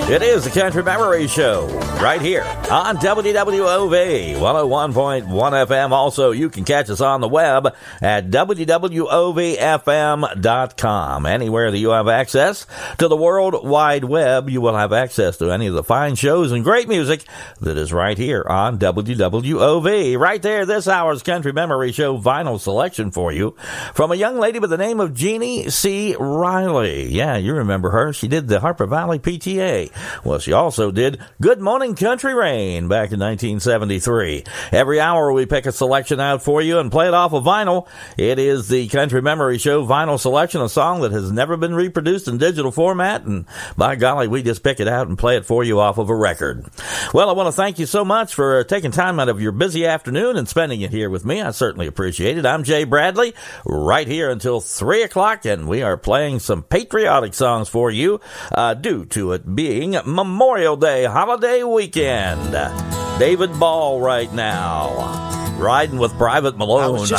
It is the Country Memory Show right here on WWOV 101.1 FM. Also, you can catch us on the web at WWOVFM.com. Anywhere that you have access to the World Wide Web, you will have access to any of the fine shows and great music that is right here on WWOV. Right there, this hour's Country Memory Show vinyl selection for you from a young lady by the name of Jeannie C. Riley. Yeah, you remember her. She did the Harper Valley PTA. Well, she also did Good Morning Country Rain back in 1973. Every hour we pick a selection out for you and play it off of vinyl. It is the Country Memory Show vinyl selection, a song that has never been reproduced in digital format, and by golly, we just pick it out and play it for you off of a record. Well, I want to thank you so much for taking time out of your busy afternoon and spending it here with me. I certainly appreciate it. I'm Jay Bradley, right here until 3 o'clock, and we are playing some patriotic songs for you due to it being Memorial Day holiday weekend. David Ball right now, riding with Private Malone.